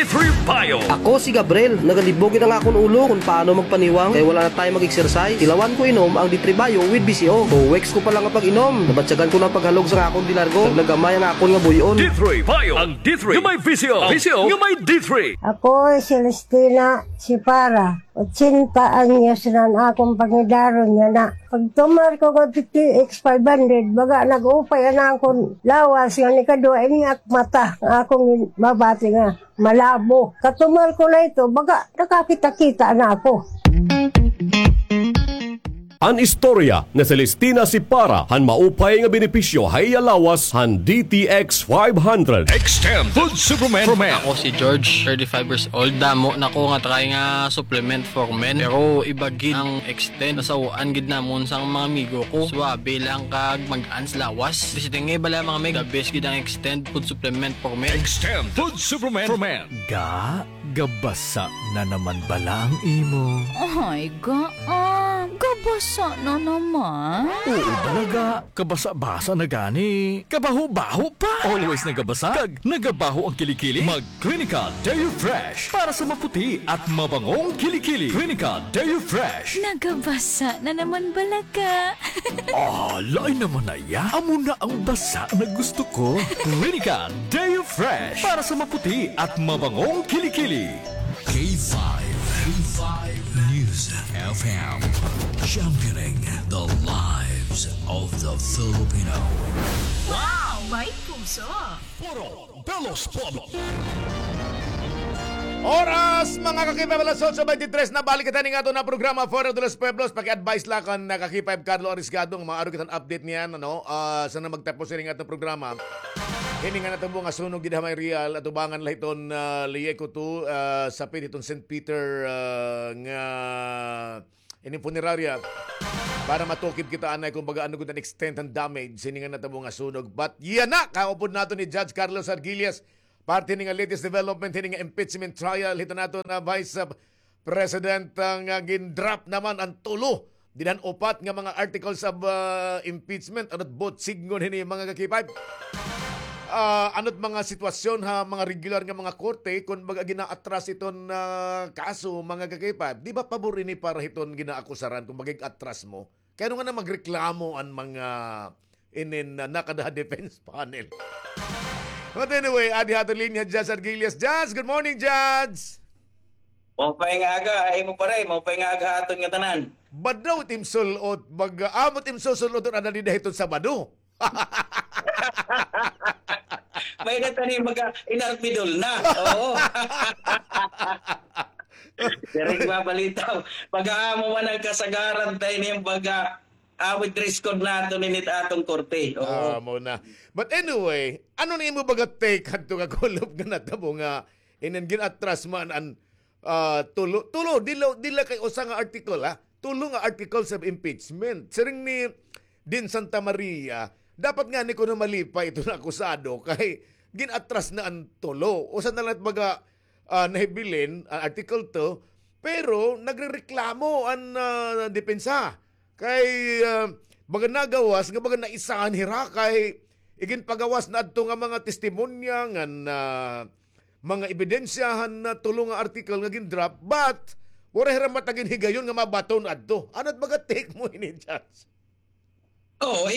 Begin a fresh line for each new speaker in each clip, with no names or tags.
D3 Bio.
Ako si Gabriel, nagalibogin na nga akong ulo kung paano magpaniwang kaya wala na tayo mag-exercise. Tilawan ko inom ang D3 Bio with BCO. 2 weeks ko pa lang ang pag-inom. Nabatsagan ko ng paghalog sa akong dilargo. Naglagamay ang akong nga buyon.
D3 Bio. Ang D3 nga may VCO. VCO nga may D3.
Ako, Celestina Sipara. 80 anyos na akong pangidaron niya na. Pag tumar ko ko TTX 500, baga nag-upay na akong lawas nga ni kaduay niya mata. Akong babati nga malabo. Katumar ko na ito, baga nakakita-kita na ako.
An istorya na Celestina Sipara han maupay nga benepisyo hay alawas han DTX 500.
Extend Food Supplement for Men.
Ako si George, 35 years old. Damo na ko nga try nga supplement for men. Pero ibagid ang extend. Nasawaan gid na mon sang mga amigo ko. Swabe lang kag mag-ans lawas. Bisiting nga bala mga meg. The best gid ang extend food supplement for men.
Extend Food Supplement for Men.
Gabasa na naman bala ang imo.
Ay, gabasa na naman.
Oo talaga, kabasa-basa na gani. Kabaho-baho pa. Always nagabasa, kag nagabaho ang kilikili.
Mag-Clinica Dairy Fresh para sa maputi at mabangong kilikili. Clinica Dairy Fresh.
Nagabasa na naman balaga.
Lain naman na ya. Amo na ang basa na gusto ko.
Clinica Dairy Fresh para sa maputi at mabangong kilikili.
K5 News FM, championing the lives of the Filipino.
Wow, may puso.
Puro Belos Polo.
Oras mga kakipay alas 8:23 na balik kita nga ito na programa Foro de los Pueblos. Paki-advise lang kan nakakipay Carlo Arisgado ng mga araw kitang update niyan sana magtapos rin nga itong programa. Hini nga natin nga sunog din hamay real at ubangan lang iton liyeko to sa iton St. Peter nga ining funeraria para matukib kita anay kung baga ano gud ang extent and damage hini nga natin nga sunog. But yan na kaupod nato ni Judge Carlos Argilias parte ni nga latest development hini nga impeachment trial hito nato na Vice President nga gindrap naman ang tulo dinan upat nga mga articles of impeachment at both signon hini mga kakipay. Ano't mga sitwasyon mga regular nga mga korte kung baga gina-atras iton kaso mga kakipad, di ba pabor ini para hiton ginaakusaran kung bagay atras mo? Kaya nga na magreklamo ang mga nakada defense panel. But anyway, adi hato linya Judge Argilias. Judge, good morning Judge!
Mapay nga aga, ay mo pare, mapay nga aga aton nga tanan.
Badaw tim sulot, amot tim susulot ang adalida hiton sa bado.
May natanim baga inarbidol na. Oo. Direng babalitaw. Pag-aamo man ang kasagaran tayo niyang baga with dress code nato ninit atong korte. Oo.
Muna. But anyway, ano na mo baga take hadto nga kulob nga natabo nga inengin atras man an tulo dila kay usa nga article tulo nga articles of impeachment. Siring ni Din Santa Maria dapat nga ni ko na malipay ito na akusado kay ginatras na ang tulo. O saan na lang baga nahibilin ang article 2 pero nagrereklamo ang depensa. Kay baga nagawas nga baga naisahan hira kay igin pagawas na adto nga mga testimonya nga mga ebidensyahan na tulo nga article nga gindrop but wala hira matagin higayon nga mabaton adto. Ano't baga take mo ini Judge?
Oh,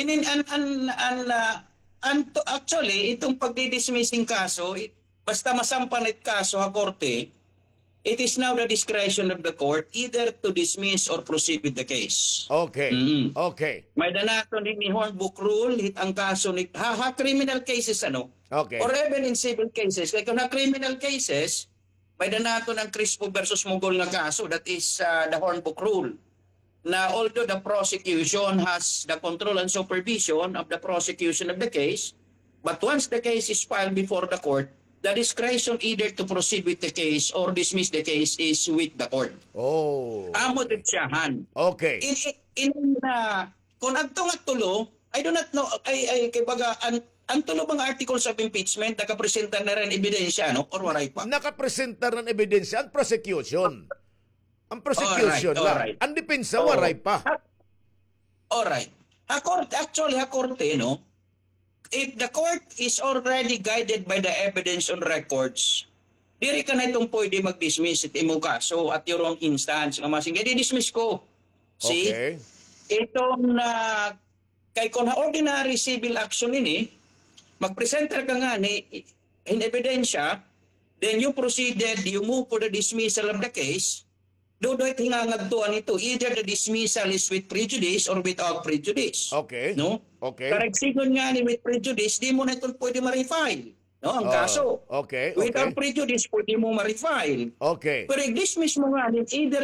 actually, itong pagdidismissing kaso, basta masampan it kaso ha korte, it is now the discretion of the court either to dismiss or proceed with the case.
Okay. Okay.
May danaton ni Hornbook rule, hit ang kaso ni criminal cases
Okay.
or even in civil cases. Kaya kung criminal cases, may danaton ang Crispo versus Mogol nga kaso, that is the Hornbook rule. Na although the prosecution has the control and supervision of the prosecution of the case, but once the case is filed before the court, the discretion either to proceed with the case or dismiss the case is with the court.
Oh.
Amo ditsyahan.
Okay.
Kung agtong tulo, I do not know, ay kay baga, ang tulo mga articles of impeachment, nakapresenta na rin ebidensya, or waray pa?
Nakapresenta ng ebidensya ang prosecution. Ang prosecution
alright.
Ang depensa waray pa.
Alright. Actually, korte, if the court is already guided by the evidence on records, diri ka na itong pwede mag-dismiss at imong kaso at your own instance. Nga masing, di-dismiss ko. See?
Okay.
Itong kay kung ordinary civil action ini, mag-presenter ka nga ni in ebidensya, then you proceeded, you move for the dismissal of the case, dodoy hingangagtuan ito, either the dismissal is with prejudice or without prejudice.
Okay.
No?
Okay.
Karegsigon nga ni with prejudice, di mo na ito pwede ma-refile. No, ang kaso.
Okay.
Without prejudice, pwede mo ma-refile.
Okay.
Pero i-dismiss mo nga in either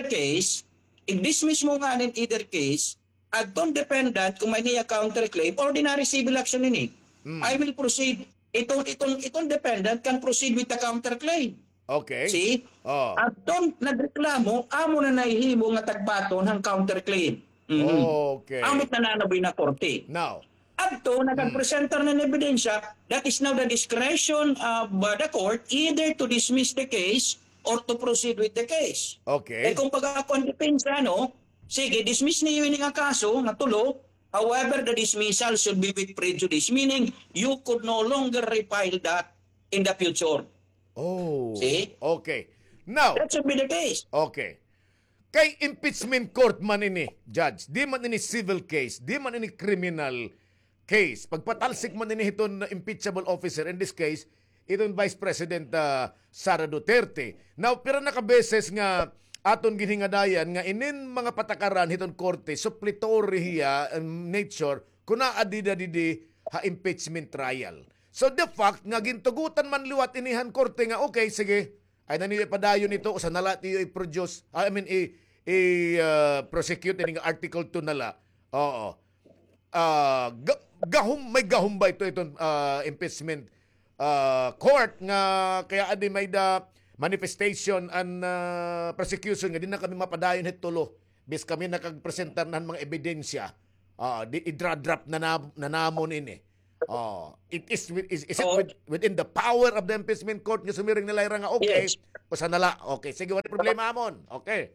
case, at dependent kung may niya counterclaim, ordinary civil action ini. I will proceed. Itong dependent can proceed with the counterclaim.
Okay.
See? At doon nagreklamo, amo na nahihimo nga tagbaton ng counterclaim.
Okay.
Amot na nanaboy na korte.
Now,
Adto, nagag-presenter ng ebidensya, that is now the discretion of the court either to dismiss the case or to proceed with the case.
okay.
Kung pag ako ang depensa, sige, dismiss niyo yun ang kaso, natulo. However, the dismissal should be with prejudice, meaning you could no longer refile that in the future.
Oh.
See?
Okay. Now,
That should be the case.
okay. Kay impeachment court man ini, judge, di man ini civil case, di man ini criminal case. Pagpatalsik man ini iton impeachable officer, in this case, itong Vice President Sara Duterte. Now, pero nakabeses nga aton ginhingadayan nga inin mga patakaran hiton korte suppletory hiya nature kuna adida didi ha impeachment trial. So the fact nga gintugutan man liwat inihan korte nga okay sige ay nanili padayon ito o sa nala tiyo i-produce prosecute ini nga article 2 nala. Oo. May gahum ba itong impeachment court nga kaya adi may da manifestation and prosecution nga di na kami mapadayon hitulo bis kami nakagpresentar ng mga ebidensya i-drop na namon ini. Is it within the power of the impeachment court nga sumiring nila nga okay
Yes.
o sa nala okay sige wala problema amon okay.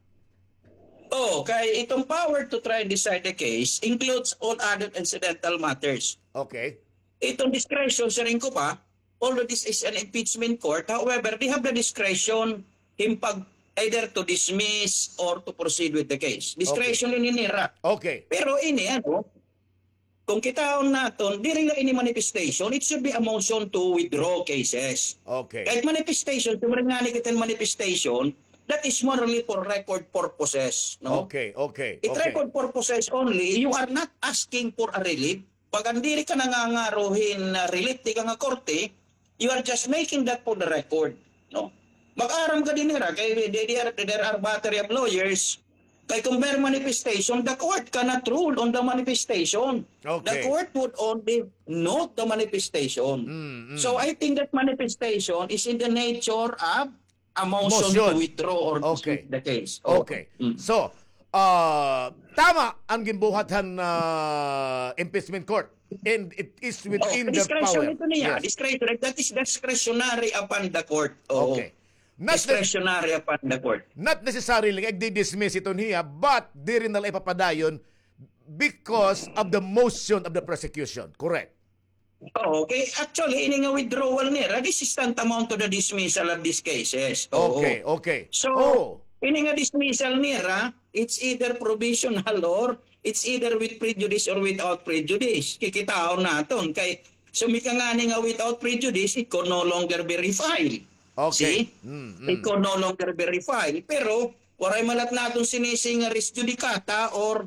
Kay itong power to try and decide the case includes all other incidental matters.
Okay.
Itong discretion, sa rin ko pa, although this is an impeachment court, however, they have the discretion either to dismiss or to proceed with the case. Discretion ini nira.
Okay.
Pero ini, kung kitaon naton, di rin na ini manifestation, it should be a motion to withdraw cases.
Okay.
Kahit manifestation, tumaring nga ni kitang manifestation, that is morally for record purposes. No?
Okay.
It record purposes only, you are not asking for a relief. Pag andiri ka nangangaruhin na relief di ka nga korte, you are just making that for the record. No? Mag-aram ka din nila, kay there are battery of lawyers, kay kung may manifestation, the court cannot rule on the manifestation.
Okay.
The court would only note the manifestation. So I think that manifestation is in the nature of a motion to withdraw or dismiss the case.
Okay. So, tama ang gimbuhatan na impeachment court and it is within the power.
Discretion ito niya.
Yes.
Discretion. That is discretionary upon the court.
Okay.
Discretionary upon the court.
Not necessarily i-dismiss ito niya but di rin nila ipapadayon because of the motion of the prosecution. Correct.
Okay. Actually, ini nga withdrawal nila, this is tantamount to the dismissal of these cases.
Okay.
So, ini nga dismissal nila, it's either provisional or it's either with prejudice or without prejudice. Kikitaon naton. Kay sumika nga ni nga without prejudice, it could no longer be refiled.
Okay.
See? It could no longer be refiled. Pero, waray malat natin sinising res judicata or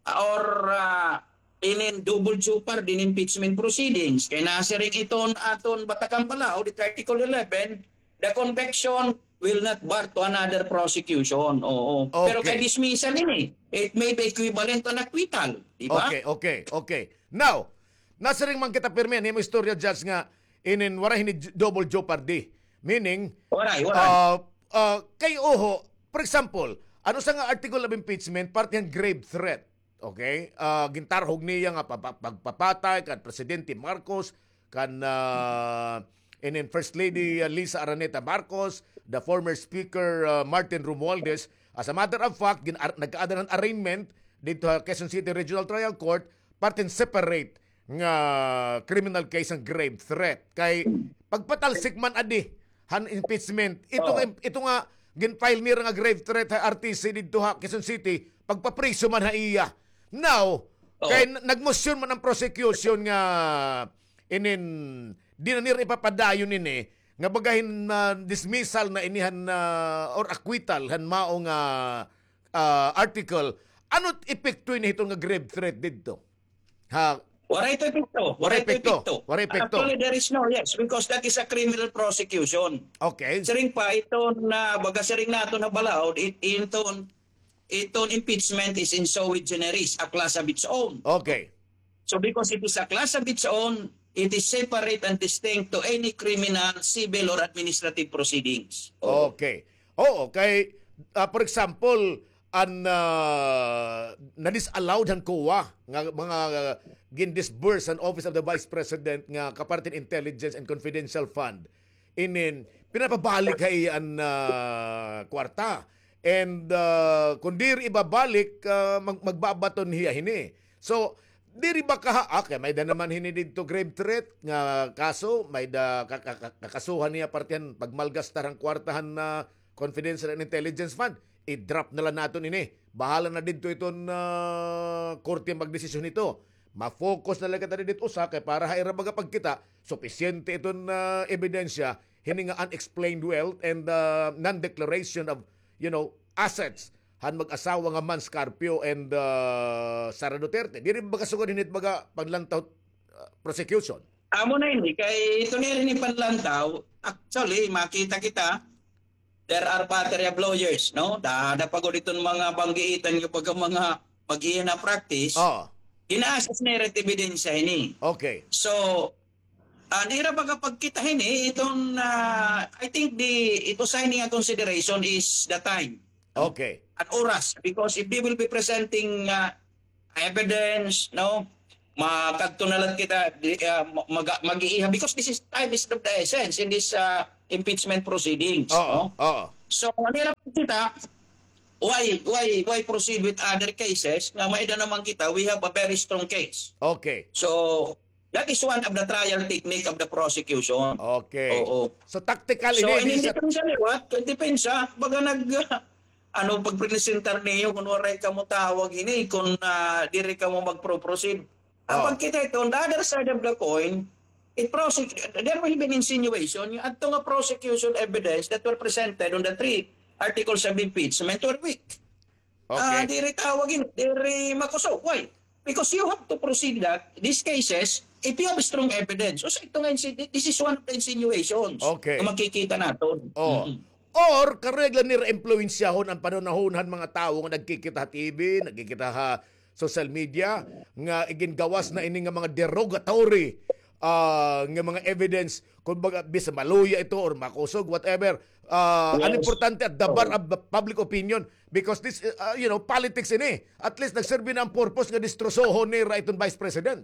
in double jeopardy din impeachment proceedings. Kaya nasiring iton aton Batakang Palao, the Article 11, the conviction will not bar to another prosecution. Oo.
Okay.
Pero kay dismissal ini, it may be equivalent to an acquittal. Diba?
Okay. Now, nasiring man kita pirmi, ni mo istorya judge nga inin wala hini double jeopardy. Meaning,
Waray.
kay Oho, for example, ano sa nga article of impeachment, part yung grave threat. Okay? Gintarhog niya nga pagpapatay kan Presidente Marcos, kan First Lady Lisa Araneta Marcos, the former Speaker Martin Romualdez. As a matter of fact, nagkaada ng arraignment dito sa Quezon City Regional Trial Court, partin separate nga criminal case ng grave threat. Kay pagpatalsik man adi, han impeachment. Ito nga ginfile mir nga grave threat ha RTC didto ha Quezon City pagpapriso man ha iya. Now, kay nagmotion man ang prosecution nga inin di na nila ipapadayon ini nga bagahin dismissal na inihan or acquittal han mao nga article. Ano't epekto ini itong nga grave threat didto? Ha,
Waray epekto.
Waray epekto.
Actually, there is no, yes, because that is a criminal prosecution.
Okay.
Siring pa, ito na, baga siring nato na balaod, iton impeachment is in sui generis, a class of its own.
Okay.
So because it is a class of its own, it is separate and distinct to any criminal, civil, or administrative proceedings.
Okay. Oo, kay for example, na-disallowed han kuwa nga mga gin-disburse ang Office of the Vice President nga Kapartin Intelligence and Confidential Fund. Inin, pinapabalik kay ang kwarta. And kung diri ibabalik, magbabaton hiya hini. So, diri ba kahaak? May da naman hini dito grave threat nga kaso, may da kakasuhan niya partihan pagmalgas tarang kwartahan na Confidential and Intelligence Fund. I-drop na lang natin ini. Bahala na dito itong korte magdesisyon nito. Ma-focus na lang kita dito usa kay para haira magapagkita, sufisyente itong ebidensya, hini nga unexplained wealth and non-declaration of, assets han mag-asawa nga Man Scarpio and Sara Duterte. Di rin ba kasugod hinit baga paglantaw prosecution?
Amo na ini, kay ito nga rin panlantaw, actually, makita kita, there are battery of lawyers, no? Napagod itong mga banggiitan yung pag mga mag-iyan na practice, gina-assess narrative ebidensya ini.
Okay.
So, nira baga pagkita ini, itong, I think ito signing a consideration is the time.
Okay.
At oras. Because if we will be presenting evidence, no? Magkagtunalan kita, mag-iiha. Because this is time is of the essence in this impeachment proceedings. No? So, nila kita, why proceed with other cases na maida naman kita, we have a very strong case.
Okay.
So, that is one of the trial technique of the prosecution.
Okay.
Oo.
So, tactical
So,
ini.
hindi sa liwat, depensa, baga pag-presentar niyo, kung waray ka mo tawag ini, kung diri ka mo mag-proceed. Kapag kita ito, on the other side of the coin, there will be an insinuation, yung ato nga prosecution evidence that were presented on the 3 articles of impeachment were weak.
Okay.
Diri tawagin, diri makusok. Why? Because you have to proceed that, these cases, if you have strong evidence, so ito nga, this is one of the insinuations
Okay.
na makikita natin.
Or, karegla ni re-influensyahon ang panunahunhan mga tao nga nagkikita TV, nagkikita social media, nga igingawas na ini nga mga derogatory nga mga evidence, kung baga, bisa maluya ito or makusog, whatever. Ang importante at the bar of the public opinion because this, politics ini. At least nagserbi na ang purpose nga distrosohon ni itong Vice President.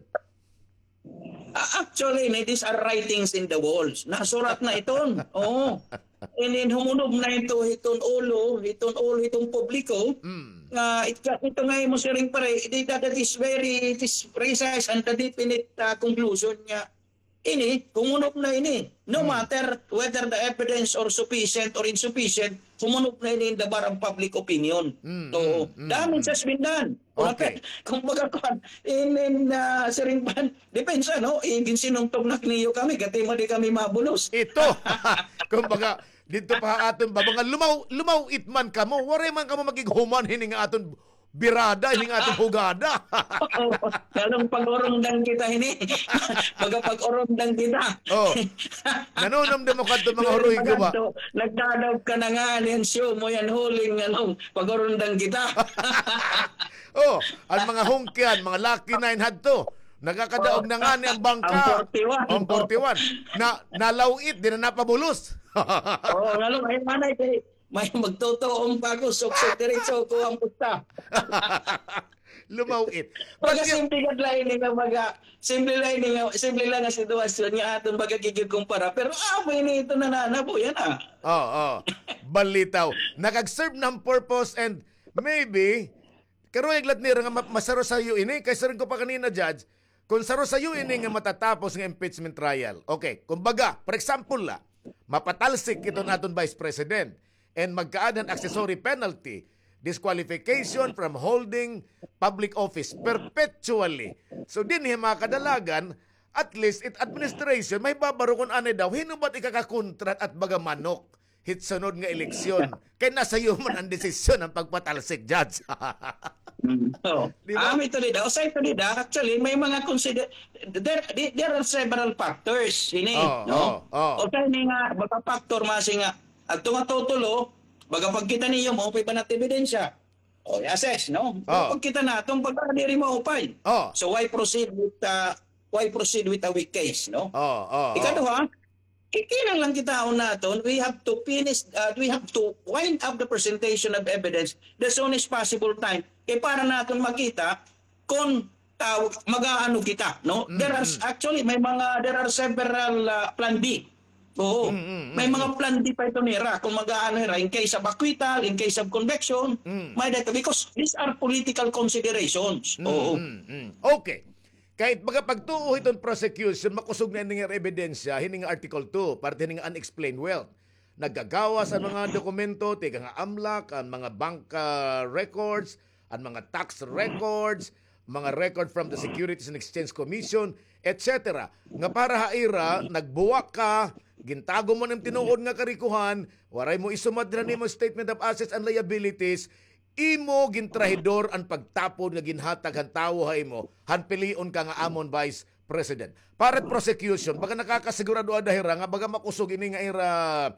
Actually, these are writings in the walls. Nasurat na iton. Oo. And then humunog na itong ulo, itong publiko. Ito nga mo siring pare, that is very precise and the definite conclusion niya. Ini, humunog na ini. No matter whether the evidence or sufficient or insufficient, humunog na ini in the bar of public opinion. So, damage has been done.
Okay.
Kung baga siring pan, depensa, no? Sinungtog na niyo kami, katima di kami mabulos.
Ito, kung baga, dito pa aton ba, mga lumaw itman ka mo, waray man ka mo maging human, hining aton birada, hining aton hugada.
Kalong pag-orongdan kita, hini. Pag-orongdan kita.
Nanunamdam mo ka ito mga huruhin ko ba?
Nagdadaw ka na nga, Lensyo mo yan huling, pag-orongdan kita.
Ang mga hungkian, mga Lucky 9 hadto. Nagkakadaog na nga ni ang bangka.
Ang
41. Nalawit, di na napabulos.
Nalo, may magtotoong bago, sok-sok diretso ko ang pusta.
Lumawit.
Baga simple lang ang sitwasyon nga aton baga kikikumpara. Pero may ito na nanabo, yan
Balitaw. Nakag-serve ng purpose and maybe, karo iglat nira nga masaro sa iyo ini, kay sarin ko pa kanina, Judge, kung saro sa iyo ini nga matatapos ng impeachment trial. Okay, kumbaga, for example mapatalsik iton aton Vice President and magkaadan accessory penalty, disqualification from holding public office perpetually. So din mga kadalagan, at least it administration may babaro kung ano daw hinubat ikakakontrat at baga manok hitsunod nga eleksyon. Kaya nasa iyo man ang desisyon ng pagpatalsik, Judge.
So, ito nila. O sa ito nila, actually, may mga there are several factors. No? O sa ini nga, baga factor, masi nga, at tungatutulo, baga pagkita niyo, maupay pa natin ebidensya. O, assess, no? Pagkita na, itong pagkakadiri maupay. So, why proceed with a weak case, no? Ikaduha, ikinang lang kita natin, we have to wind up the presentation of evidence the soonest possible time. Kaya para natin makita kung mag-aano kita, no? There are several plan B. Oo. May mga plan B pa ito nila kung mag-aano nila in case of acquittal, in case of conviction, may data because these are political considerations. Oo.
Okay. Kahit baga pagtuo itong prosecution, makusog na yung ebidensya, hining Article 2, parte hining unexplained wealth. Naggagawas ang mga dokumento, tiga nga AMLAC, ang mga bank records, ang mga tax records, mga record from the Securities and Exchange Commission, etc. Nga para haira, nagbuwak ka, gintago mo ng tinuod nga karikuhan, waray mo isumad na mo statement of assets and liabilities, imo gintrahidor ang pagtapon nga ginhatag han tawo hay mo hanpilion ka nga amon Vice President para prosecution baga nakakasigurado adahira nga baga makusog ini nga ira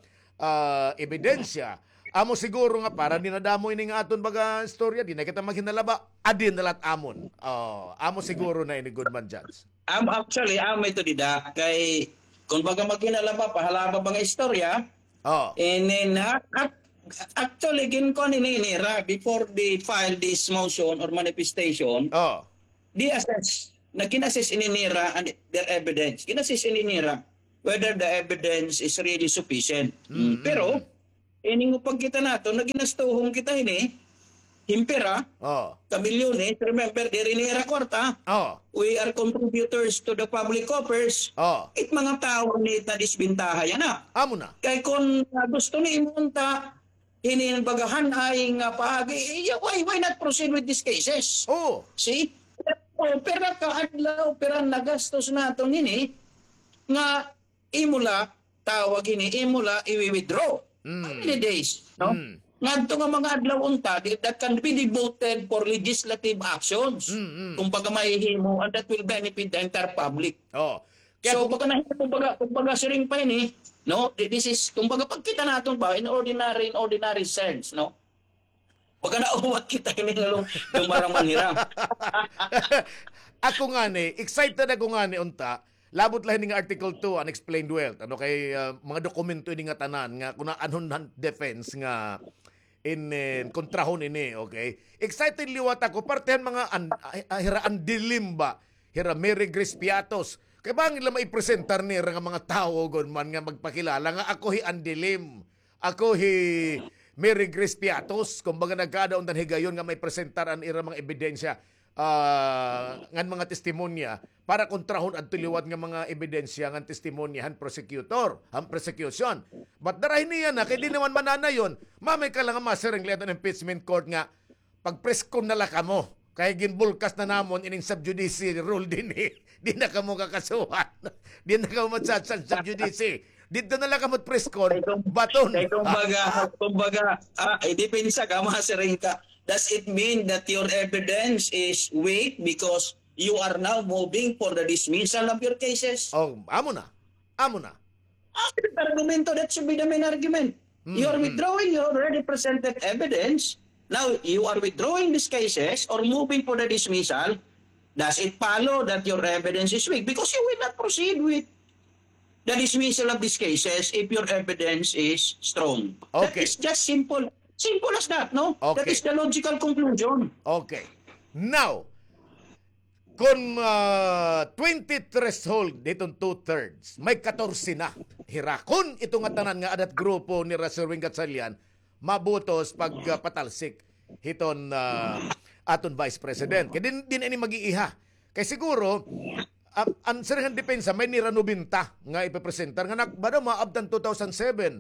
ebidensya amo siguro nga para dinadamo ini nga aton baga istorya di na kita maghinalaba adin nalat amon amo siguro na ini good man Judge.
Actually ito dida kay kung baga maghinalaba pahalaba bang istorya and then actually, ginkon ininira before they file this motion or manifestation, they assess, kin-assess ininira and their evidence. Kin-assess ininira whether the evidence is really sufficient. Pero, ining pagkita nato, naginastuhong kita himpera, kamilyones, remember, di rinira kwarta, we are contributors to the public coffers, it mga tao na disbintaha yan na.
Amo na.
Kaya kung gusto ni imunta, hininbagahan ay nga paagi, why not proceed with these cases? See? Pera kaadlaw, pera nagastos nato nini, nga imula, tawag imula, i-withdraw. How many days? No? Ngadto nga mga adlaw unta, that can be devoted for legislative actions. Kung baga mahihimo, and that will benefit the entire public. So, baka nahihimo, kumbaga siring pa ini, no, this is kumbaga pagkita natin ba in ordinary sense, no? Pagka nauwat kita ini lalong marang manghirang.
Ako nga excited ako nga unta. Labot lahin ng Article 2 unexplained wealth. Ano kay mga dokumento ini nga tanan nga kuna anhon defense nga in kontrahon ini, okay? Excited liwat ako partehan mga hira andilim ba? Hira Mary Grace Piatos. Kaya bang ila maipresentar ni nga mga tao man nga magpakilala nga ako hi Andilim. Ako hi Mary Grace Piatos. Kung baga nagkadaon tan higayon nga may presentar ang ira mga ebidensya ngan mga testimonya para kontrahon at tuliwat nga mga ebidensya ngan testimonya han prosecution. But darahin niya na kay di naman manana yon. Mamay ka lang nga masereng lihat ng impeachment court nga pagpreskon na laka mo. Kaya ginbulkas na namon ining subjudice rule din Di na ka mo kakasuhan. Di na ka mo matsatsan subjudice. Dito na lang ka mo preskon, baton.
Kumbaga, depensa ka, masering ka. Does it mean that your evidence is weak because you are now moving for the dismissal of your cases?
Amo na.
Argumento, that should be the main argument. You are withdrawing your already presented evidence. Now, you are withdrawing these cases or moving for the dismissal. Does it follow that your evidence is weak? Because you will not proceed with the dismissal of these cases if your evidence is strong.
Okay.
That is just simple. Simple as that, no?
Okay.
That is the logical conclusion.
Okay. Now, kung 20 threshold ditong 2/3, may 14 na. Hirakon ito nga tanan nga adat grupo ni Sir Gatchalian, mabutos pagpatalsik hiton aton Vice President. Kaya din ini mag-iiha. Kaya siguro, ang sirang depensa may nira 90 nga ipepresentar nga bado maabtan 2007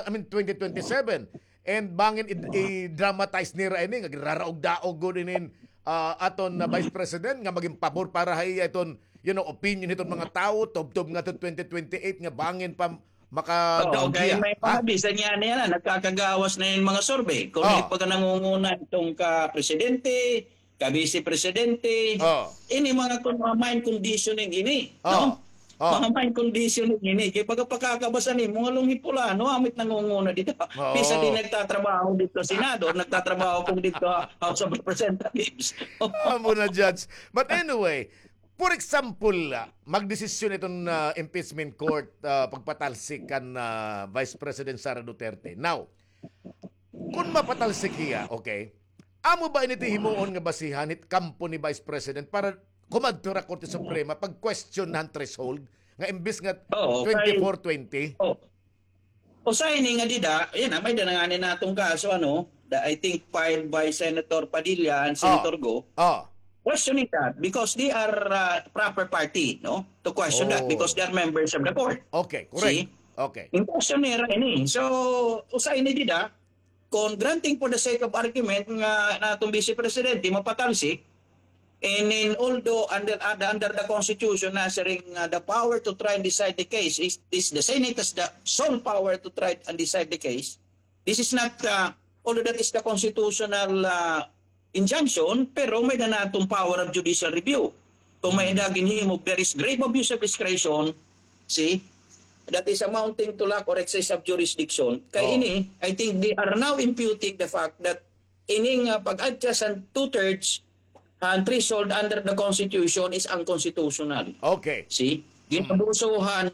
2027 and bangin i-dramatize nira ini nga raraog daog gud inin aton na Vice President nga maging pabor para hay iton opinion iton mga tao tubtob nga to 2028 nga bangin pa makadaog
kaya
niya.
may pabisan niya na nagkakagawas na yung mga survey. Kung hindi pa ka nangunguna itong ka-presidente, ka-vice-presidente, ini mga mind conditioning ini. No? Mga mind conditioning ini. Kaya pagkakabasa ni, mga lunghipula, amit nangunguna dito. Pisa din nagtatrabaho dito sa Senado, nagtatrabaho kung dito House of Representatives.
Amo na, Judge. But anyway, for example, magdesisyon itong impeachment court pagpatalsik kan Vice President Sara Duterte. Now, kung mapatalsik iya, okay, amo ba initi himuon nga basihan it kampo ni Vice President para kumadto ra Korte Suprema pag question ng threshold nga imbis nga 24-20?
O sa ini nga dida, yan may dananganin natong kaso I think filed by Senator Padilla and Senator Go. Questioning that because they are proper party, no? To question that because they are members of the court.
Okay, correct.
See?
Okay.
Yung questionnaire ini. So, usa ini dida, kung granting for the sake of argument nga natong Vice President mapatalsik, and in although under the Constitution na ring the power to try and decide the case is the Senate has the sole power to try and decide the case. This is not although that is the constitutional injunction, pero may na natong power of judicial review. Kung may daging himog, there is grave abuse of discretion, see, that is amounting to lack or excess of jurisdiction. Kaya ini, I think they are now imputing the fact that ining pag-adjust ang 2/3 and threshold under the Constitution is unconstitutional.
Okay.
See, ginabusuhan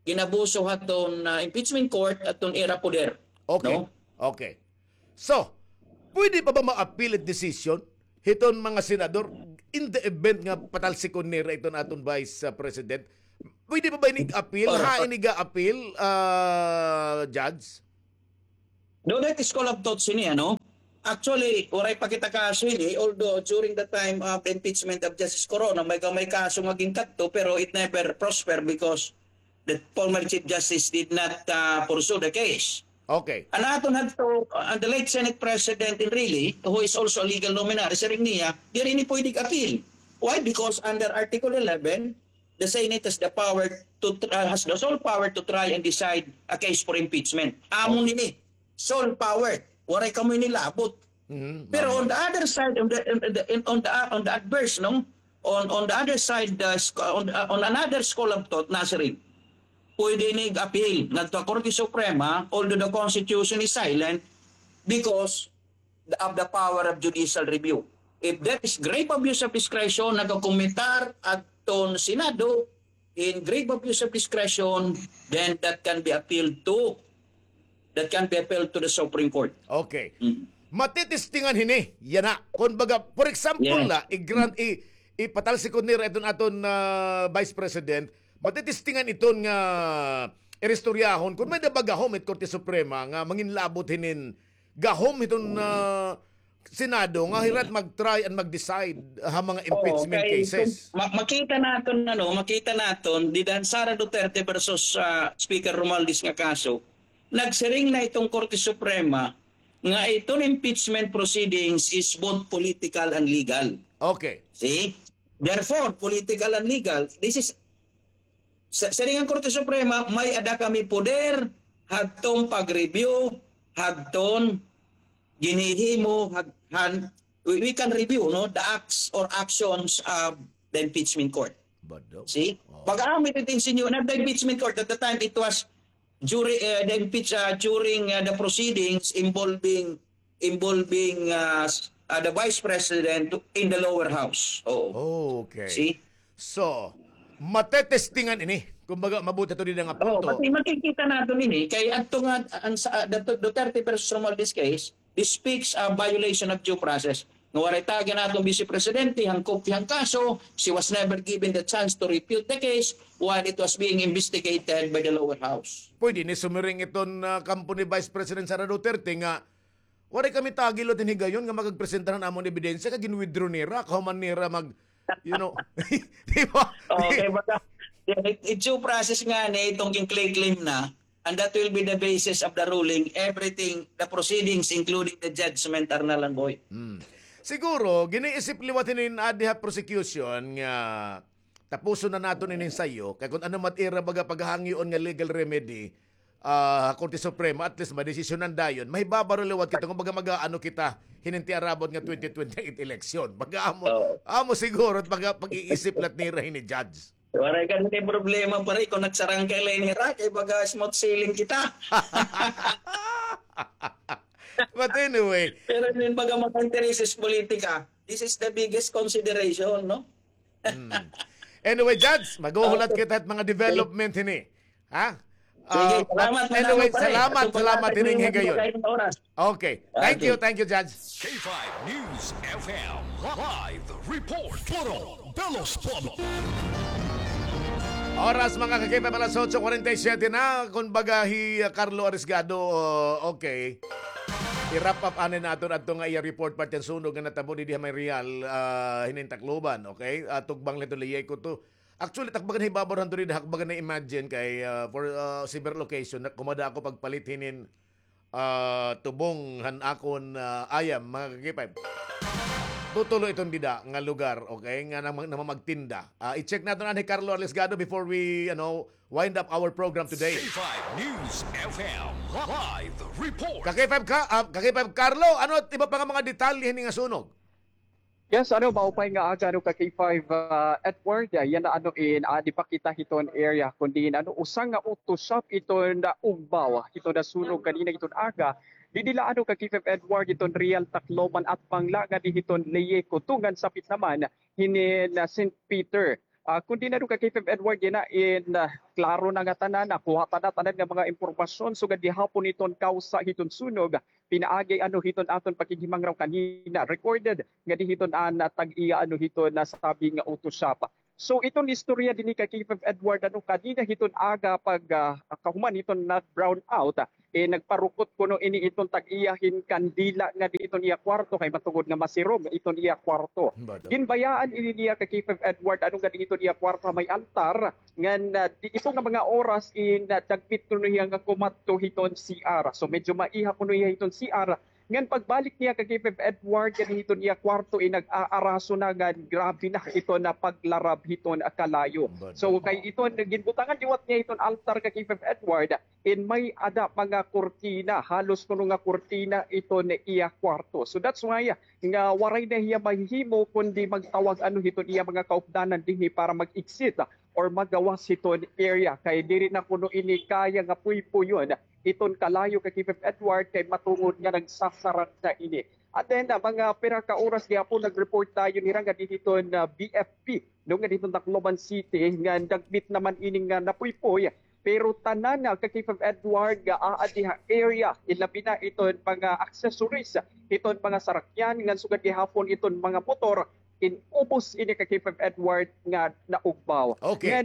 ton impeachment court at ton era poder.
Okay.
No?
Okay. So, pwede pa ba ma-appeal at decision hiton mga senador in the event nga patalsikon nila iton aton Vice President? Pwede pa ba inig-appeal? Iniga-appeal, Judge?
No, that is call of thoughts ini, Actually, waray pa kita kaso ini, although during the time of the impeachment of Justice Corona, may kaso maging katto, pero it never prospered because the former Chief Justice did not pursue the case.
Okay.
And aton hadto the late Senate President Enrile, who is also a legal nominee sa ring niya, di rin pwedeng appeal. Why? Because under Article 11, the Senate has the power has the sole power to try and decide a case for impeachment. Amo nini, sole power. Waray kamo nilabot. Pero on the other side, on the adverse, on the other side, on another school of thought, Nasrin, pwede nag-appeal ngadto Korte Suprema, although the Constitution is silent because of the power of judicial review. If there is grave abuse of discretion, nagkomentar at ton Senado in grave abuse of discretion, then that can be appealed to the Supreme Court.
Okay. Matitistingan hini, yan na. Kung baga, for example ipatalsikon nila iton aton Vice President, matitistingan iton nga irestoryahon kung may nabagahom it Korte Suprema nga manginlabot hinin gahom iton Senado nga hirat mag-try and mag-decide ha mga impeachment cases.
Makita naton didan Sara Duterte versus Speaker Romualdez nga kaso. Nagsiring na itong Korte Suprema nga itong impeachment proceedings is both political and legal.
Okay.
See? Therefore, political and legal, this is sa ringang Korte Suprema, may ada kami poder hadtong pag-review, hadtong ginihimo, we can review the acts or actions of the impeachment court. See? Pag-aamit ito insinyo na the impeachment court at the time it was during the proceedings involving the Vice President in the lower house.
Okay.
See?
So, matetestingan ini. Kumbaga, mabuti ito din ang punto.
Pati makikita natin ini, kaya ito nga, the Duterte versus Romualdez case, this speaks a violation of due process. Ngawaray taga na itong Vice Presidente, hangkop yung kaso, she was never given the chance to refute the case while it was being investigated by the lower house.
Pwede ni sumiring iton kampo ni Vice President Sara Duterte nga waray kami tagilot higayon nga magagpresenta ng among ebidensya kag gin-withdraw nira kauman nira You know, di ba?
Okay, baka i-due process nga ni itong claim na, and that will be the basis of the ruling. Everything, the proceedings, including the judgment, are null and void.
Siguro, giniisip liwatin ni Adiha prosecution nga tapuso na nato nin sayo kay kung ano matira baga paghangyon nga legal remedy Korte Suprema at least madesisyonan dayon may babaro liwat kita kung baga mag-ano kita hininti arabot nga 2028 election baga amo siguro at baga pag-iisip lat nira ni judge.
Waray ka ni problema pa rin kung nagsarang kay Lenira kay baga smooth sailing kita.
But anyway.
Pero yun baga mga intereses politika, this is the biggest consideration, no?
Anyway, Judge, maghuhulat kita at mga development ini. Ha?
Sige, salamat.
Anyway, salamat hiningi gayon. Okay. Thank you, Judge.
K5 News FM Live Report. Puro Belos Pueblo.
Oras mga kakipa alas 8:47 na. Kung bagahi Carlo Arisgado, okay. I-wrap up anin nato adto nga i-report part ang sunog nga natabo ni diha may real hinintakloban, okay? Tugbang lito liyay ko to. Actually takbagan hibabaran to rin hakbagan na imagine kay for cyber location na kumada ako pagpalit hinin tubong hanakon ayam mga kakipay. Tutulo itong dida nga lugar, okay? Nga namamagtinda. I-check natin ni Carlo Arisgado before we, wind up our program today.
K5 News FM Live Report.
Kakipay Carlo, ano iba pa nga mga detalye ni nga sunog?
Yes, maupay nga aga ka K5 Edward, yan na di pa kita hiton area kundi usang nga utusap ito na ugbaw, ito na sunog kanina ito aga. Didila ka K5 Edward iton Real Tacloban at Panglaga di hiton Leye Kutungan sapit naman hinin St. Peter. Kundi na ka K5 Edward yan na klaro na nga tanan, nakuha tanan nga mga impormasyon so gadi hapon iton kausa hiton sunog pinaagi hiton aton pakigimang raw kanina recorded nga di hiton tag-iya hiton na sabi nga utusap. So itong istorya din ka K5 Edward kanina hiton aga pag kahuman hiton na brown out nagparukot kuno ini itong tag-iyahin kandila nga di itong iya kwarto kay matugod nga masirom itong iya kwarto. Ginbayaan ini niya ka K5 Edward nga di itong iya kwarto may altar nga di ito nga mga oras dagpit kuno niya nga kumadto hiton CR. So medyo maiha kuno iya hiton CR. Ngan pagbalik niya kay K5 Edward yan hiton niya kwarto nag-aaraso na nga grabe na ito na paglarab hiton kalayo. So kay ito ginbutangan diwat niya hiton altar kay K5 Edward may ada mga kurtina halos kuno nga kurtina ito na iya kwarto. So that's why nga waray na hiya mahimo kundi magtawag hiton iya mga kaupdanan dinhi para mag-exit or magawas hiton area kay diri na kuno ini kaya nga puy-puyon iton kalayo kay K5 Edward kay matungod nga nagsasarat na ini. At then mga pira ka oras gyapon nag-report tayo ni nga dito na BFP no nga dito Tacloban City nga dagbit naman ini nga napuypoy pero tanan na kay K5 Edward nga diha area ilabi na iton mga accessories iton mga sarakyan nga sugad gihapon iton mga motor inubos ini kay K5 Edward nga naugbaw.
Okay.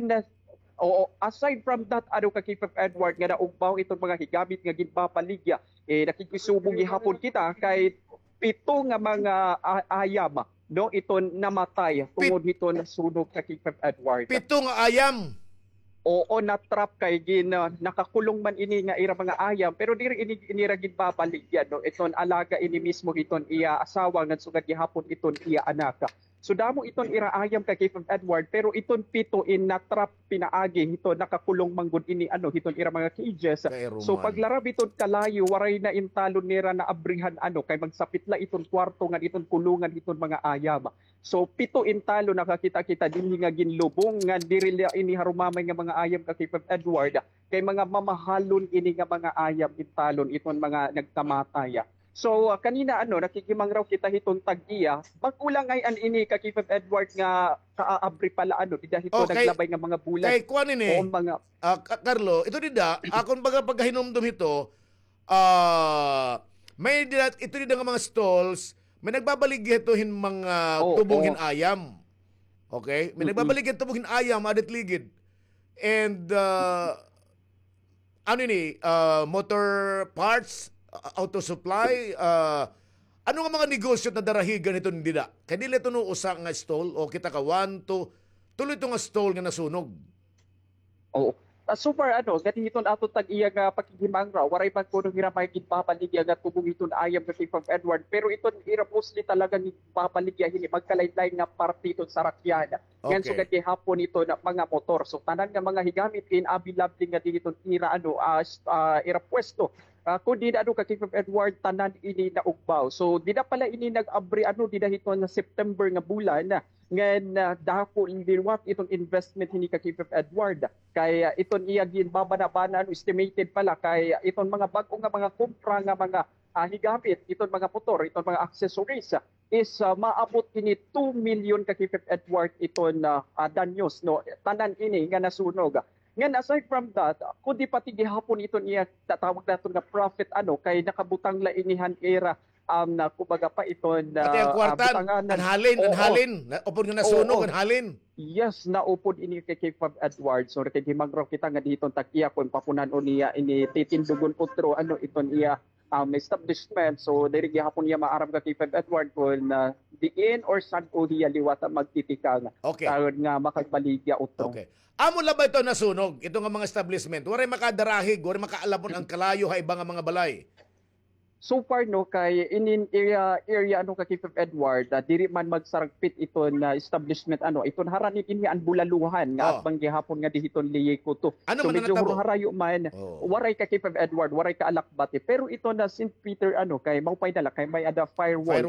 Aside from that, ka K5 Edward nga naugbaw itong mga higamit nga ginpapaligya, nakikisubong gihapon kita kay 7 nga mga ayam, no, iton namatay tungod iton sunog sa K5 Edward.
7 nga ayam.
Oo, na-trap kay nakakulong man ini nga ira mga ayam pero diri ini ra ginpapaligya, no, iton alaga ini mismo iton iya asawa nga sugad gihapon iton iya anak. So damo iton iraayam kay K5 Edward pero iton 7 na-trap pinaagi ito nakakulong manggod ini hiton ira mga cages. So paglarab iton kalayo waray na intalon nira na abrihan kay magsapit la iton kwarto nga iton kulungan iton mga ayam. So 7 intalo nakakita-kita dinhi nga ginlubong nga diri ini harumamay nga mga ayam kay K5 Edward kay mga mamahalon ini nga mga ayam intalon iton mga nagkamatay. So kanina nakikimang raw kita hiton tag-iya. Bagulang ay ini ka K5 Edward nga kaabri pala dida hito naglabay nga mga bulan.
Kay kuan ini.
Mga
Carlo, ito dida akon baga paghinumdum ito may ito dida nga mga stalls may nagbabaligya ito mga tubong ayam. Okay? May nagbabaligya tubong ayam adat ligid. And motor parts auto supply, ano nga mga negosyo na darahigan ito nila? Kaya nila ito no usa nga stall o kita ka 1, 2, tuloy ito nga stall nga nasunog.
Oo. So far, gatihiton ato tag-iya nga pakigimang raw, waray pagpunong hiramay gitpapaligya nga tubong iton ayam nga kay Pang Edward, pero iton ira mostly talaga gitpapaligya hini magkalain-lain nga parte iton sa rakyada. Ngan so gati hapon ito na mga motor. So tanan nga mga higamit kin abilabling nga dihiton ira ira pwesto. Kundi na ka kay Pang Edward tanan ini na ugbaw. So di na pala ini nag-abri di na hiton na September nga bulan na ngan dako indirwat itong investment hini kay Pang Edward. Kaya iton iya ginbabana-bana estimated pala kay iton mga bag-o nga mga kumpra nga mga higamit, iton mga motor, iton mga accessories is maabot kini 2 million kay Pang Edward iton danyos no tanan ini nga nasunog. Ngan aside from that, kundi pati gihapon ito niya tatawag nato nga profit kay nakabutang la inihan era na kumbaga pa ito na
pati ang kwartan, anhalin, upod nga nasunog, anhalin.
Yes, naupod ini kay Pang Edward. So kay himagro kita nga dito tag-iya kon papunan niya ini titindugon utro iton iya establishment. So diri gihapon niya maaram kay Pang Edward kon diin or saan ko hiya liwata magtitikang nga makagbaligya utro.
Okay. Amo lang ba ito nasunog? Ito nga mga establishment. Waray makadarahig, waray makaalabon ang kalayo ha ibang mga balay.
So far kay inin area kay Pang Edward diri man magsaragpit ito na establishment iton haranin ini ang bulaluhan nga at gihapon nga dihiton liyeko to.
Ano
so
man
medyo
natabo?
harayo man waray kay Pang Edward, waray ka alakbati, pero ito na St. Peter kay maupay dala kay may ada firewall.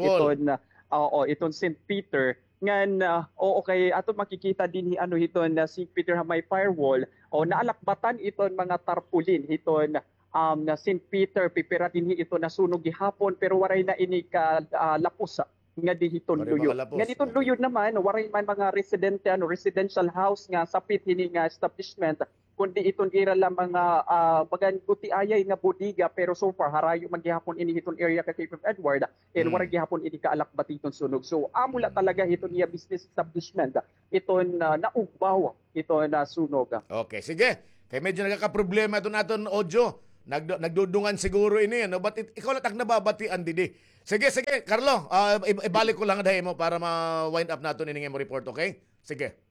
Iton St. Peter ngan kay ato makikita din hiton na St. Peter may firewall naalakbatan iton mga tarpaulin hiton na St. Peter pipira din ito nasunog gihapon pero waray na ini ka lapos nga dihiton luyo. Nga diton luyo naman waray man mga residential house nga sapit hini nga establishment kundi iton ira lang mga bagan guti ayay nga bodega pero so far harayo man gihapon ini hiton area kay Pang Edward waray gihapon ini kaalakbat iton sunog. So amula talaga iton iya business establishment iton naugbaw iton nasunog.
Okay, sige. Kay medyo nagaka-problema ito naton audio. Nagdudungan siguro ini but ikaw lang nababatian didi. Sige, Carlo, ibalik ko lang dahil mo para ma-wind up natin ini mo report, okay? Sige.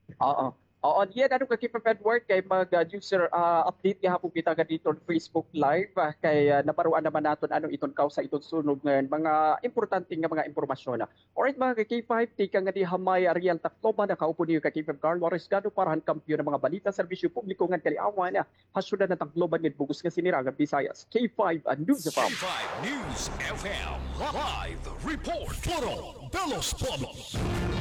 Yan kay Pang Edward kay mag-user update gihapon kita dito on Facebook Live kay naparuan naman naton iton kausa iton sunog ngayon mga importante nga mga impormasyon. Alright mga K5, tika nga di hamay Ariel Tacloban nakaupo niyo kay Carlo Carlo Arisgado para han kampiyon ng mga balita serbisyo publiko nga kaliawan hasudan na Tacloban ngid bugus nga siniragan Visayas. K5 News FM.
K5 News FM live report. Puro Belos Pobos.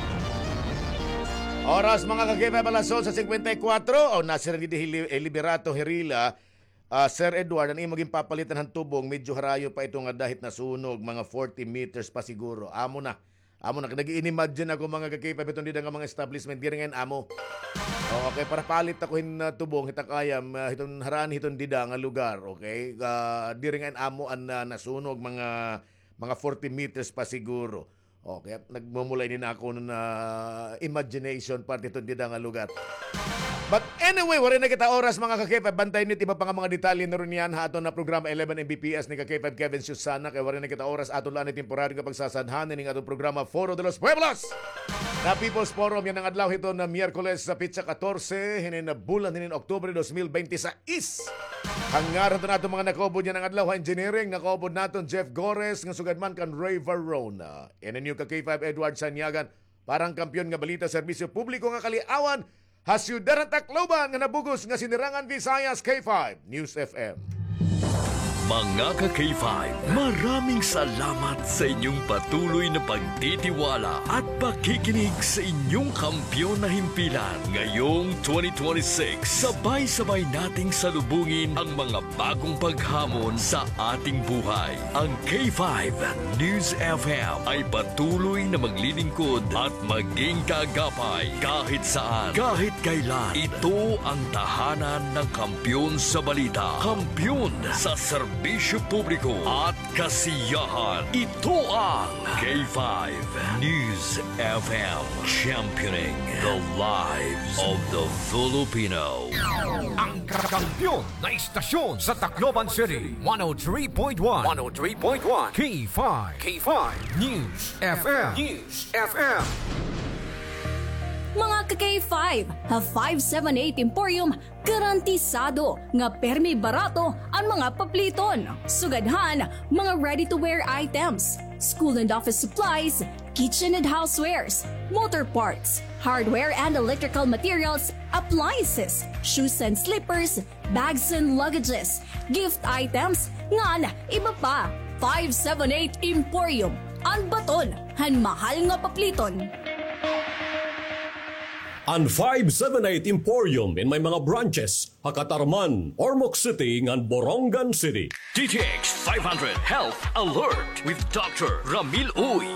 Oras mga kagibay balasol sa 54 Nasir Liberato Herila Sir Edward ang imong papalitan ng tubong medyo harayo pa ito nga dahit nasunog mga 40 meters pa siguro. Amo na nag-i-imagine ako mga kagibay itong didang mga establishment diri ngayon amo. Okay, para palit ako tubong hitak ayam hiton harani hiton didang nga lugar, okay? Diri ngayon amo an nasunog mga 40 meters pa siguro. Okay, nagmumulay din ako na imagination part ito dito nga lugar. But anyway, wala na kita oras mga ka-K5. Bantay nito iba pa nga mga detalye na rin yan ato na programa 11 Mbps ni ka-K5 Kevin Susana. Kaya wala na kita oras ato lang ni temporary nga pagsasadhanin ng atong programa Foro de los Pueblos. Na People's Forum yan ang adlaw ito na Miyerkules sa Pitsa 14 hinin na bulan hinin Oktubre 2026. Hangaran ito natin mga nakobod yan ang adlaw engineering. Nakobod natin Jeff Gores ng sugadman kan Ray Varona. Yan ang ka-K5 Edward Sanyagan. Parang kampyon nga balita serbisyo publiko nga kaliawan. Hasyudan at Tacloban nga nabugos nga sinirangan Visayas. K5 News FM.
Mga ka-K5, maraming salamat sa inyong patuloy na pagtitiwala at pakikinig sa inyong kampyon na himpilan. Ngayong 2026, sabay-sabay nating salubungin ang mga bagong paghamon sa ating buhay. Ang K5 News FM ay patuloy na maglilingkod at maging kaagapay kahit saan, kahit kailan. Ito ang tahanan ng kampyon sa balita, kampyon sa serbisyo serbisyo publiko at kasiyahan. Ito ang K5 News FM, championing the lives of the Filipino.
Ang kakampiyon na istasyon sa Tacloban City, 103.1 K5 News FM.
Mga ka-K5, ha 578 Emporium, garantisado nga permi barato ang mga papliton. Sugadhan, mga ready-to-wear items, school and office supplies, kitchen and housewares, motor parts, hardware and electrical materials, appliances, shoes and slippers, bags and luggages, gift items, ngan iba pa. 578 Emporium, ang baton, han mahal nga papliton.
Ang 578 Emporium in may mga branches, Hakatarman, Ormoc City, and Borongan City.
DTX 500 Health Alert with Dr. Ramil Uy.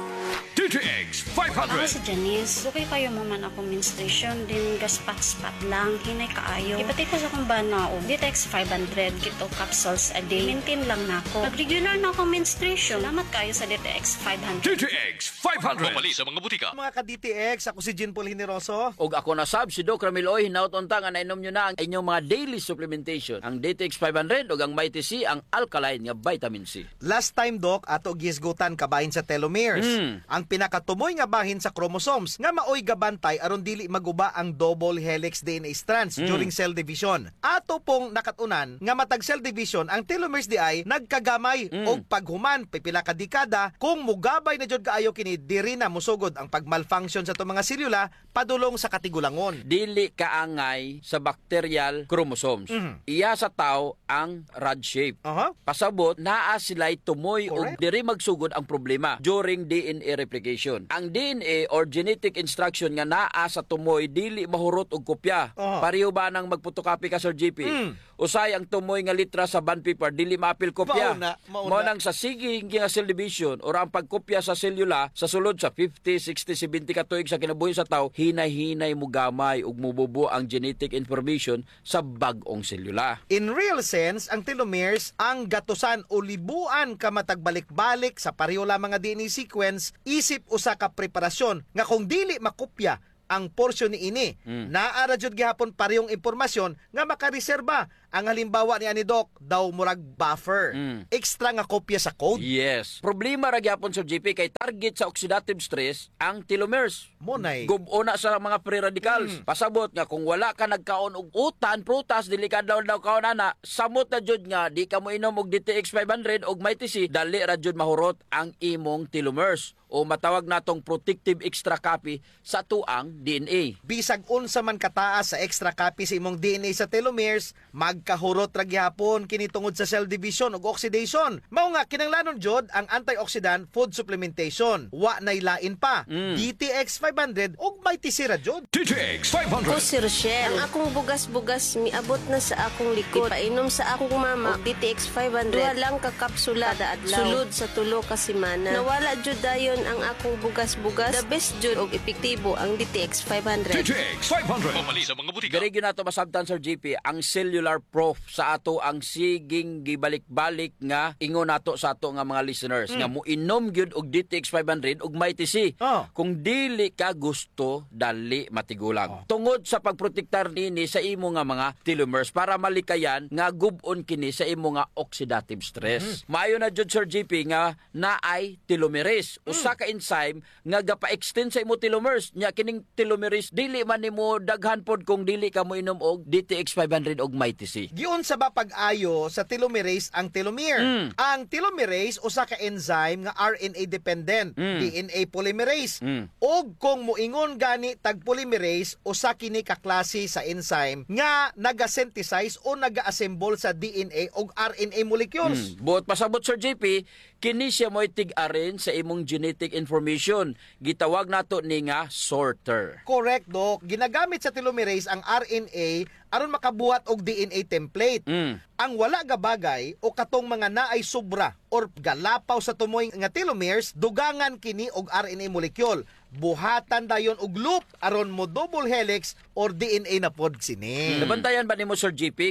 DTX 500.
Ako si Janice. Dukay kayo maman ako menstruation din gaspat-spat lang. Hinay kaayo. Ipatay ko sa kong banao. DTX 500. Kito capsules a day. Maintain lang na ako. Pag-regular na ako menstruation. Salamat kayo sa DTX 500.
DTX 500. Mamali sa mga butika.
Mga ka-DTX, ako si Jean Paul Hineroso.
Og ako na sab si Doc Ramil Oy, hinaut-unta nga nainom nyo na ang inyong mga daily supplementation. Ang DTX 500 o ang Mighty C, ang alkaline nga vitamin C.
Last time, Doc, ato gisgutan kabahin sa telomeres. Ang pinakatumoy nga bahin sa chromosomes nga maoy gabantay aron dili maguba ang double helix DNA strands during cell division. Ato pong nakatunan nga matag cell division ang telomeres di ay nagkagamay og paghuman pipila ka dekada kung mugabay na jud kaayo kini diri na musugod ang pagmalfunction sa to mga selula padulong sa katigulangon.
Dili kaangay sa bacterial chromosomes. Iya sa tao ang rod shape. Pasabot naa sila'y tumoy og diri magsugod ang problema during DNA replication. Ang DNA or genetic instruction nga naa sa tumoy dili mahurot og kopya. Pareho ba nang magpotocopy ka Sir GP? Usay ang tumoy nga litra sa bond paper dili maapil kopya. Mao nang sa sige nga cell division or ang pagkopya sa selula sa sulod sa 50, 60, 70 ka tuig sa kinabuhi sa tao, hinay-hinay mo gamay ug mububo ang genetic information sa bag-ong selula.
In real sense, ang telomeres ang gatusan o libuan ka matagbalik-balik sa pareho lamang nga DNA sequence isip usa ka preparasyon nga kung dili makopya ang porsyon ni ini, naara jud gihapon parehong impormasyon nga makareserba. Ang halimbawa ni ani Doc, daw murag buffer. Extra nga kopya sa code.
Yes. Problema ra gyapon sa GP kay target sa oxidative stress ang telomeres.
Munay.
Gubo na sa mga free radicals. Pasabot nga kung wala ka nagkaon og utan, prutas, dili ka daw kaon ana, samot na jud nga di ka mo inom og DTX 500 og Mighty C, dali ra jud mahurot ang imong telomeres o matawag natong protective extra copy sa tuang DNA.
Bisag unsa man kataas sa extra copy sa imong DNA sa telomeres, magkahurot ra gyapon kini tungod sa cell division ug oxidation. Mao nga kinahanglanon jud ang antioxidant food supplementation. Wa nay lain pa. DTX 500 ug Mighty C ra jud.
DTX 500.
O si Rochelle, ang akong bugas-bugas miabot na sa akong likod. Ipainom sa akong mama og DTX 500. Duha lang ka kapsula kada adlaw. Sulod sa tulo ka semana. Nawala jud dayon ang akong bugas-bugas. The best jud og epektibo ang DTX 500.
DTX 500. Mamali sa mga butika.
Diri gyud nato masabtan Sir GP ang cellular proof sa ato ang siging gibalik-balik nga ingon nato sa ato nga mga listeners nga moinom gyud og DTX 500 ug Mighty C. Kung dili ka gusto dali matigulang. Tungod sa pagprotektar nini sa imo nga mga telomeres para malikayan nga gub-on kini sa imo nga oxidative stress. Maayo na jud Sir GP nga naay telomerase, usa ka enzyme nga gapa-extend sa imo telomeres. Nya kining telomerase dili man nimo daghan pod kung dili ka mo inom og DTX 500 og Mighty C.
Giun sa ba pag-ayo sa telomerase ang telomere. Ang telomerase usa ka enzyme nga RNA dependent, DNA polymerase. Og kung moingon gani tag polymerase usa kini ka klase sa enzyme nga naga-synthesize o naga-assemble sa DNA og RNA molecules.
Buot pasabot Sir JP, kini siya mo'y tig-arin sa imong genetic information. Gitawag nato ni nga sorter.
Correct, Doc. Ginagamit sa telomerase ang RNA aron makabuhat og DNA template. Ang wala ga bagay o katong mga naay sobra or galapaw sa tumoy nga telomeres, dugangan kini og RNA molecule. Buhatan dayon og loop aron mo double helix or DNA na pod sini.
Nabantayan ba nimo Sir JP nga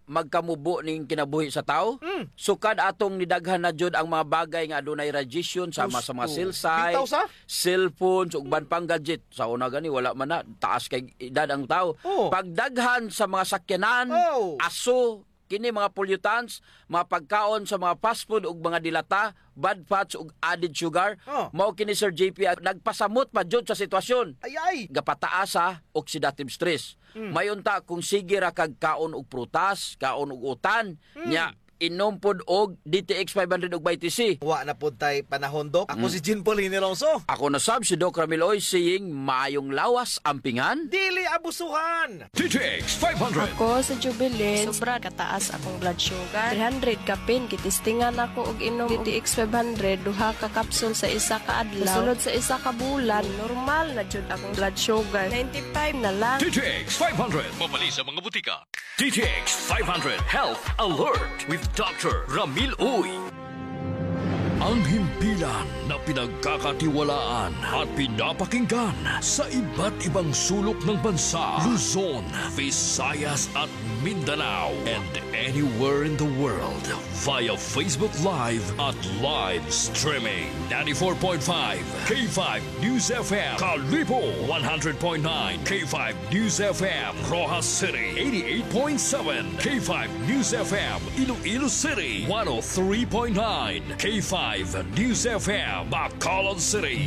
magkamubo ning kinabuhi sa tao. Sukad atong nidaghan na jud ang mga bagay nga adunay radiation sama sa mga silsay,
Bitaw sa?
cellphone, ugban pang gadget. Sa una gani wala man na taas kay edad ang tao. Pagdaghan sa mga sakyanan, aso, kini mga pollutants, mga pagkaon sa mga fast food ug mga dilata, bad fats ug added sugar, mao kini Sir JP nagpasamot pa jud sa sitwasyon.
Ay.
Gapataas sa oxidative stress. Mayunta kung sige ra kag kaon og prutas, kaon og utan, nya inom pod og DTX 500 og BTC.
Wa na pod tay panahon, Dok. Ako si Jean Paul Hinilongso.
Ako na sab si Doc Ramiloy saying mayong lawas ampingan.
Dili abusuhan.
DTX 500.
Ako sa Jubilee, sobra kataas akong blood sugar. 300 kapin, kitistingan ako og inom DTX 500, duha ka kapsul sa isa ka adlaw. Sulod sa isa ka bulan, normal na jud akong blood sugar. 95 na lang.
DTX 500. Mabali sa mga butika. DTX 500 Health Alert with Dr. Ramil Uy. Ang himpilan na pinagkakatiwalaan at pinapakinggan sa iba't ibang sulok ng bansa, Luzon, Visayas at Mindanao, and anywhere in the world via Facebook Live at live streaming. 94.5 K5 News FM, Kalibo 100.9 K5 News FM, Rojas City 88.7 K5 News FM, Iloilo City 103.9 K5 News FM, Bacolod City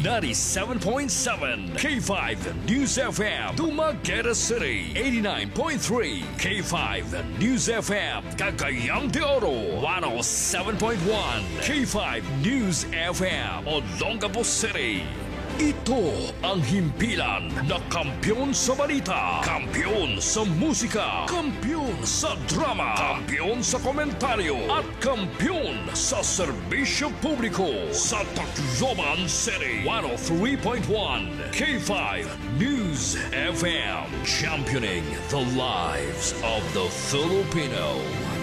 97.7 K5 News FM, Dumaguete City 89.3 K5 News FM, Cagayang de Oro 107.1 K5 News FM, Olongapo City. Ito ang himpilan na kampiyon sa balita, kampiyon sa musika, kampiyon sa drama, kampiyon sa komentaryo, at kampiyon sa serbisyo publiko sa Tacloban City. 103.1 K5 News FM, championing the lives of the Filipino.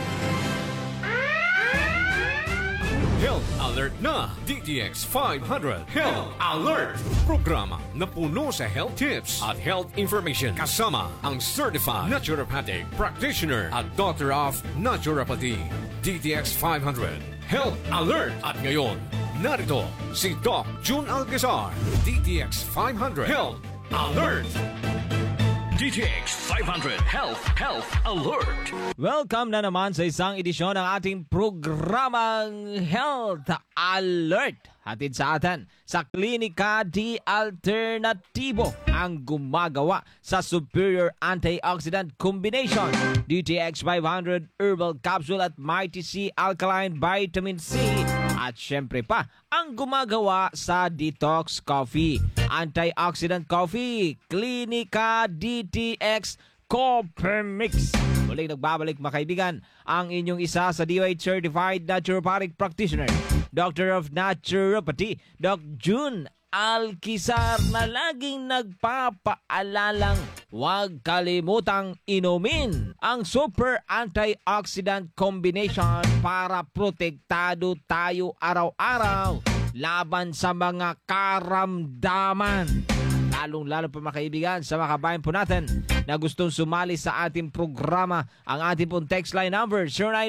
Health Alert na! DTX 500 Health Alert! Programa na puno sa health tips at health information kasama ang Certified Naturopathic Practitioner at Doctor of Naturopathy. DTX 500 Health Alert! At ngayon, narito si Doc June Alcazar. DTX 500 Health Alert! DTX 500 Health Alert.
Welcome na naman sa isang edisyon ng ating programang Health Alert. Hatid sa atin sa Klinika di Alternatibo ang gumagawa sa Superior Antioxidant Combination, DTX 500 Herbal Capsule at Mighty C Alkaline Vitamin C. At syempre pa, ang gumagawa sa Detox Coffee, Antioxidant Coffee, Klinika DTX Coffee Mix. Muling nagbabalik mga kaibigan, ang inyong isa sa DOH Certified Naturopathic Practitioner, Doctor of Naturopathy, Doc June Alcazar, na laging nagpapaalalang huwag kalimutang inumin ang Super Antioxidant Combination para protektado tayo araw-araw laban sa mga karamdaman. Lalong-lalo pa mga kaibigan sa mga kabayan po natin na gustong sumali sa ating programa, ang ating pong text line number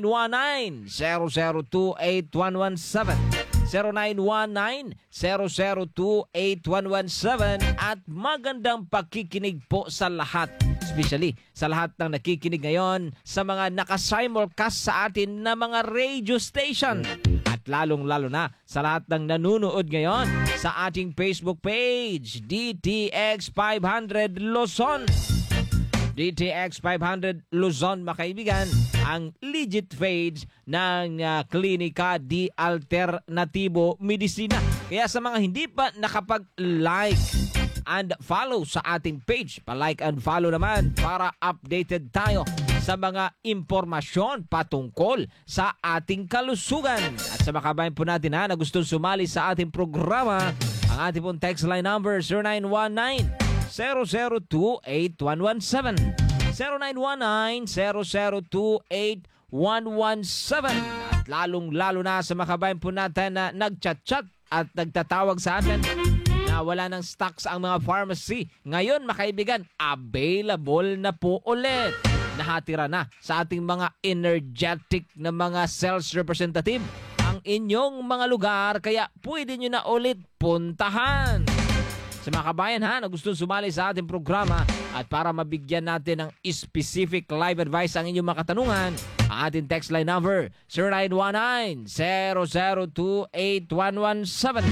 0919-0028117 0919-0028117 at magandang pakikinig po sa lahat, especially sa lahat ng nakikinig ngayon sa mga nakasimulcast sa atin na mga radio station at lalong-lalo na sa lahat ng nanunood ngayon sa ating Facebook page DTX 500 Luzon. DTX 500 Luzon, mga kaibigan, ang legit page ng Klinika di Alternatibo Medicina. Kaya sa mga hindi pa nakapag-like and follow sa ating page, pa-like and follow naman para updated tayo sa mga impormasyon patungkol sa ating kalusugan. At sa mga kabayan po natin na gustong sumali sa ating programa, ang ating pong text line number 0919 0028117 0919-0028117. At lalong-lalo na sa mga kabayan po natin na nagchat-chat at nagtatawag sa atin na wala ng stocks ang mga pharmacy. Ngayon, mga kaibigan, available na po ulit. nahatira na sa ating mga energetic na mga sales representative ang inyong mga lugar, kaya pwede nyo na ulit puntahan. Sa mga kabayan na gusto sumali sa ating programa at para mabigyan natin ng specific live advice ang inyong mga katanungan, ang ating text line number 0919-002-8117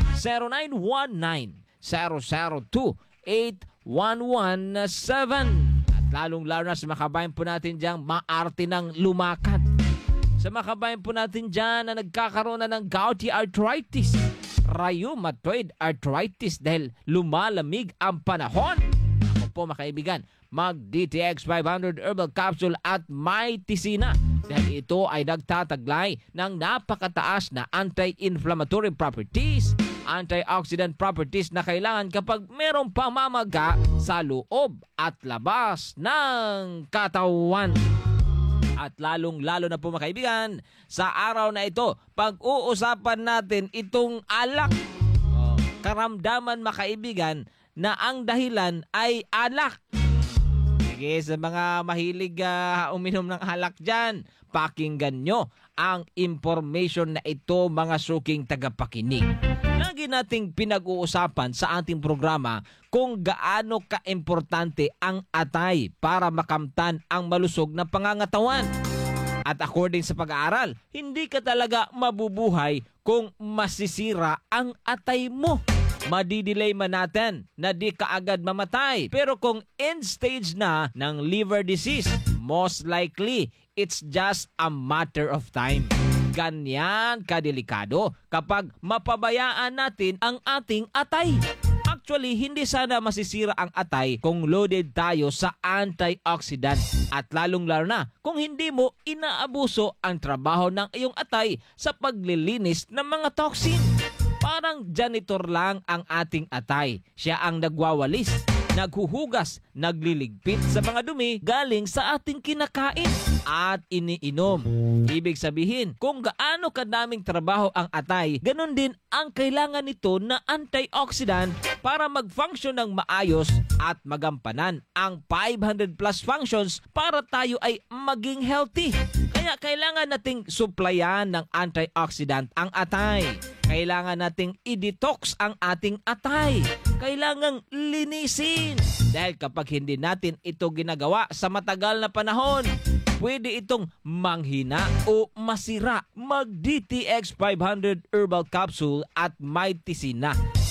0919-002-8117. At lalong-lalo na sa mga kabayan po natin diyang maarte ng lumakad. Sa mga kabayan po natin dyan na nagkakaroon na ng gouty arthritis, rheumatoid arthritis dahil lumalamig ang panahon. Ako po mga kaibigan, mag DTX 500 Herbal Capsule at may tisina dahil ito ay nagtataglay ng napakataas na anti-inflammatory properties, antioxidant properties na kailangan kapag merong pamamaga sa loob at labas ng katawan. At lalong-lalo na po mga kaibigan, sa araw na ito, pag-uusapan natin itong alak. Karamdaman mga kaibigan na ang dahilan ay alak. Sige, sa mga mahilig uminom ng alak dyan, pakinggan nyo ang information na ito mga suking tagapakinig. Lagi nating pinag-uusapan sa ating programa kung gaano ka-importante ang atay para makamtan ang malusog na pangangatawan. At according sa pag-aaral, hindi ka talaga mabubuhay kung masisira ang atay mo. Madidelay man natin na di ka agad mamatay. Pero kung end stage na ng liver disease, most likely, it's just a matter of time. Ganyan kadelikado kapag mapabayaan natin ang ating atay. Actually, hindi sana masisira ang atay kung loaded tayo sa antioxidant at lalong-lalo na kung hindi mo inaabuso ang trabaho ng iyong atay sa paglilinis ng mga toxin. Parang janitor lang ang ating atay. Siya ang nagwawalis, naghuhugas, nagliligpit sa mga dumi galing sa ating kinakain at iniinom. Ibig sabihin, kung gaano kadaming trabaho ang atay, ganun din ang kailangan nito na antioxidant para mag-function ng maayos at magampanan ang 500 plus functions para tayo ay maging healthy. Kaya kailangan nating supplyan ng antioxidant ang atay. Kailangan nating i-detox ang ating atay. Kailangang linisin. Dahil kapag hindi natin ito ginagawa sa matagal na panahon, pwede itong manghina o masira. Mag DTX 500 Herbal Capsule at may tisina.